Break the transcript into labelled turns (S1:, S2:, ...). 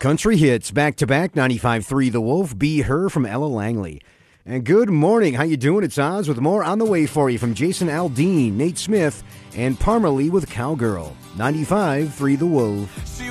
S1: Country hits back-to-back, 95.3 The Wolf, Be Her from Ella Langley. And good morning. How you doing? It's Oz with more on the way for you from Jason Aldean, Nate Smith, and Parmalee with Cowgirl. 95.3 The Wolf.